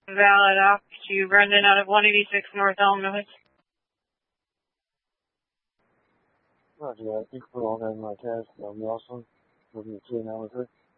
Valid off to Brendan out of 186 North Illinois. Roger that. You can put on in my test. I'm Nelson. Looking at 2 now with it.